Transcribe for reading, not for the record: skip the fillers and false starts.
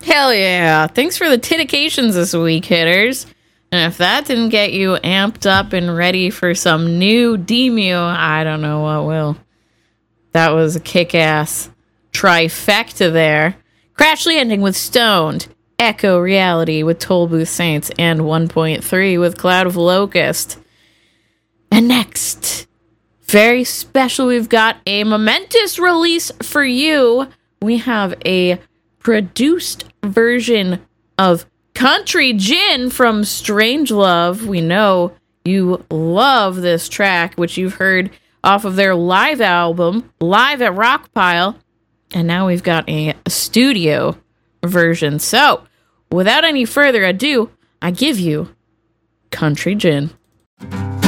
Hell yeah. Thanks for the titications this week, hitters. And if that didn't get you amped up and ready for some new Demu, I don't know what will. That was a kick-ass trifecta there. Crash Landing with Stoned, Echo Reality with Tollbooth Saints, and 1.3 with Cloud of Locust. And next, very special, we've got a momentous release for you. We have a produced version of Country Gin from Strangelove. We know you love this track, which you've heard off of their live album, Live at Rockpile. And now we've got a studio version. So, without any further ado, I give you Country Gin.